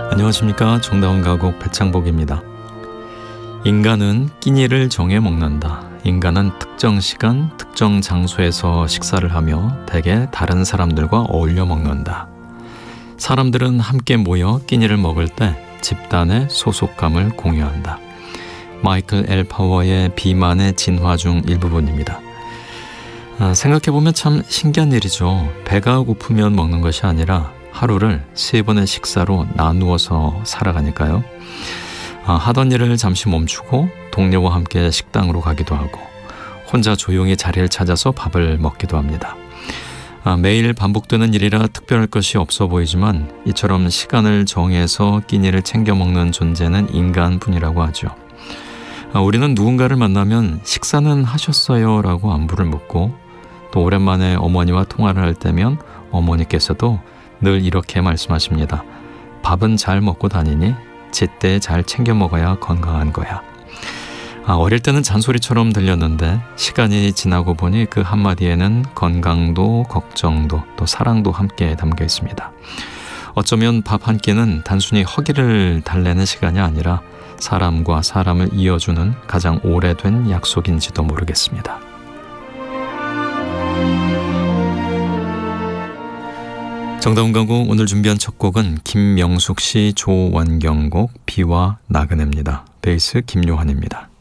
안녕하십니까. 정다운 가곡 배창복입니다. 인간은 끼니를 정해 먹는다. 인간은 특정 시간, 특정 장소에서 식사를 하며 대개 다른 사람들과 어울려 먹는다. 사람들은 함께 모여 끼니를 먹을 때 집단의 소속감을 공유한다. 마이클 엘 파워의 비만의 진화 중 일부분입니다. 생각해보면 참 신기한 일이죠. 배가 고프면 먹는 것이 아니라 하루를 3번의 식사로 나누어서 살아가니까요. 하던 일을 잠시 멈추고 동료와 함께 식당으로 가기도 하고 혼자 조용히 자리를 찾아서 밥을 먹기도 합니다. 매일 반복되는 일이라 특별할 것이 없어 보이지만 이처럼 시간을 정해서 끼니를 챙겨 먹는 존재는 인간뿐이라고 하죠. 우리는 누군가를 만나면 식사는 하셨어요? 라고 안부를 묻고 또 오랜만에 어머니와 통화를 할 때면 어머니께서도 늘 이렇게 말씀하십니다. 밥은 잘 먹고 다니니 제때 잘 챙겨 먹어야 건강한 거야. 어릴 때는 잔소리처럼 들렸는데 시간이 지나고 보니 그 한마디에는 건강도 걱정도 또 사랑도 함께 담겨 있습니다. 어쩌면 밥 한 끼는 단순히 허기를 달래는 시간이 아니라 사람과 사람을 이어주는 가장 오래된 약속인지도 모르겠습니다. 정다운 가곡 오늘 준비한 첫 곡은 김명숙 씨, 조원경 곡 비와 나그네입니다. 베이스 김요한입니다.